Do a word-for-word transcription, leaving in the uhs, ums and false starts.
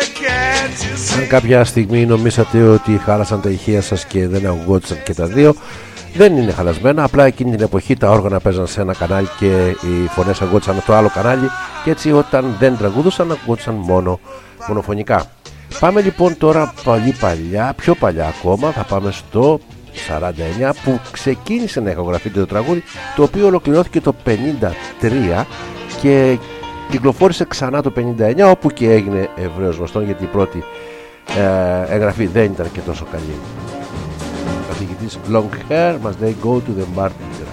Αν κάποια στιγμή νομίσατε ότι χάλασαν τα ηχεία σας και δεν ακουγόντουσαν και τα δύο, δεν είναι χαλασμένα. Απλά εκείνη την εποχή τα όργανα παίζαν σε ένα κανάλι και οι φωνές ακουγόντουσαν στο άλλο κανάλι, και έτσι όταν δεν τραγουδούσαν ακουγόντουσαν μόνο μονοφωνικά. Πάμε λοιπόν τώρα πολύ παλιά, πιο παλιά ακόμα. Θα πάμε στο σαράντα εννιά που ξεκίνησε να ηχογραφείται το τραγούδι, το οποίο ολοκληρώθηκε το πενήντα τρία και κυκλοφόρησε ξανά το πενήντα εννιά, όπου και έγινε ευρέως γνωστό, γιατί η πρώτη ε, εγγραφή δεν ήταν και τόσο καλή. Καθηγητής Long Hair, Must They Go to the Bar